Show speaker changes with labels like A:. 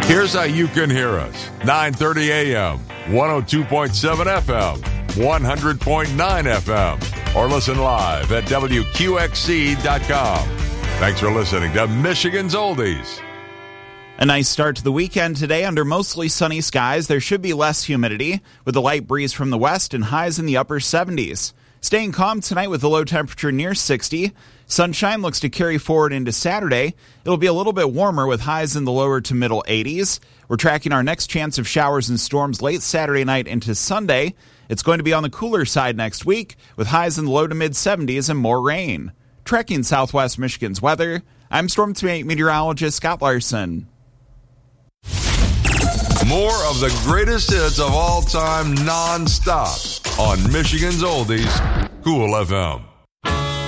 A: Here's how you can hear us. 9:30 a.m., 102.7 FM, 100.9 FM, or listen live at WQXC.com. Thanks for listening to Michigan's Oldies.
B: A nice start to the weekend today under mostly sunny skies. There should be less humidity with a light breeze from the west and highs in the upper 70s. Staying calm tonight with a low temperature near 60. Sunshine looks to carry forward into Saturday. It'll be a little bit warmer with highs in the lower to middle 80s. We're tracking our next chance of showers and storms late Saturday night into Sunday. It's going to be on the cooler side next week with highs in the low to mid 70s and more rain. Tracking Southwest Michigan's weather, I'm Storm Team meteorologist Scott Larson.
A: More of the greatest hits of all time non-stop on Michigan's Oldies, Cool FM.